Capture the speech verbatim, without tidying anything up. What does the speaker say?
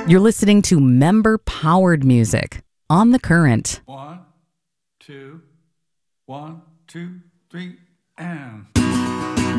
You're listening to member-powered music on The Current. One, two, one, two, three, and...